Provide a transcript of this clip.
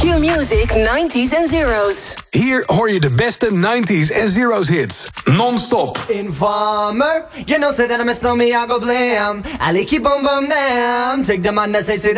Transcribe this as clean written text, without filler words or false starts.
Q-Music 90s en Zeros. Hier hoor je de beste 90s en Zeros hits. Non-stop. Informer, you know say that I miss no me, I go blame. I like keep on them. Take them on the say